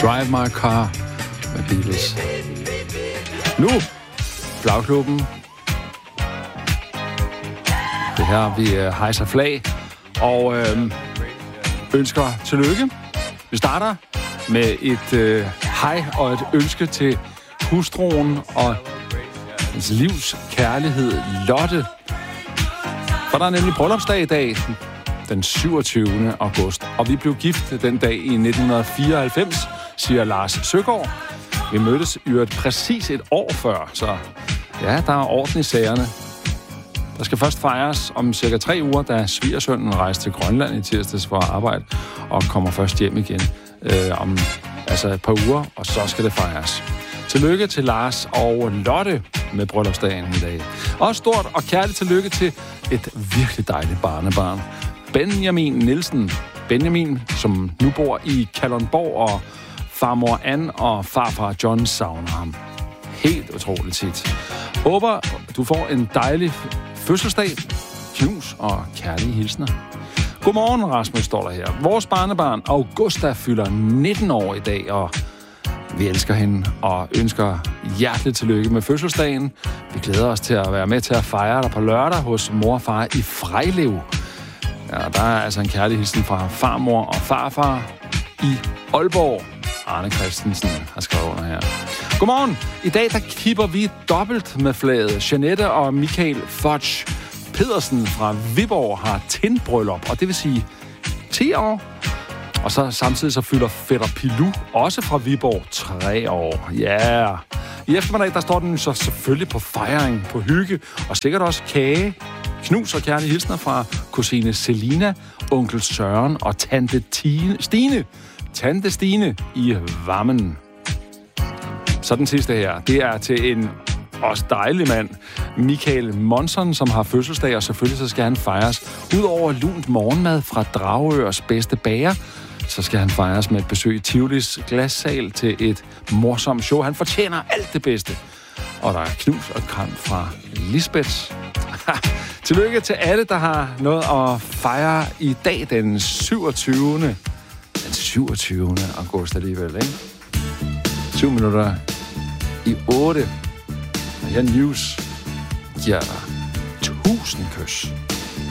Drive My Car med Beatles. Nu, Flagklubben. Det her, vi hejser flag og ønsker tillykke. Vi starter med et hej og et ønske til hustruen og hans livs kærlighed, Lotte. For der er nemlig bryllupsdag i dag, den 27. august. Og vi blev gift den dag i 1994, siger Lars Søgaard. Vi mødtes jo præcis et år før, så ja, der er orden i sagerne. Der skal først fejres om cirka 3 uger, da svigersønnen rejste til Grønland i tirsdags for at arbejde, og kommer først hjem igen om et par uger, og så skal det fejres. Tillykke til Lars og Lotte med bryllupsdagen i dag. Og stort og kærligt tillykke til et virkelig dejligt barnebarn. Benjamin Nielsen. Benjamin, som nu bor i Kalundborg, og farmor Ann og farfar John savner ham. Helt utroligt tit. Håber, du får en dejlig fødselsdag. Knus og kærlige hilsner. Godmorgen, Rasmus, står der her. Vores barnebarn Augusta fylder 19 år i dag, og vi elsker hende og ønsker hjerteligt tillykke med fødselsdagen. Vi glæder os til at være med til at fejre dig på lørdag hos mor og far i Frejlev. Ja, der er altså en kærlig hilsen fra farmor og farfar i Aalborg. Arne Christensen har skrevet under her. Godmorgen. I dag der kipper vi dobbelt med flaget. Jeanette og Michael Fudge Pedersen fra Viborg har tindbryllup, og det vil sige 10 år. Og så samtidig så fylder fætter Pilou, også fra Viborg, 3 år. Ja. Yeah. I eftermiddag, der står den så selvfølgelig på fejring, på hygge, og sikkert også kage. Knus og kærlige hilsner fra kusine Selina, onkel Søren og tante Stine. Tante Stine i Vammen. Så den sidste her, det er til en også dejlig mand, Michael Monson, som har fødselsdag, og selvfølgelig så skal han fejres. Udover lunt morgenmad fra Dragørs bedste bager, så skal han fejres med et besøg i Tivolis glassal til et morsomt show. Han fortjener alt det bedste. Og der er knus og kram fra Lisbeth. Tillykke til alle, der har noget at fejre i dag, den 27. Den 27. august alligevel, ikke? 7 minutter i 8. Og her News giver dig 1000 kys.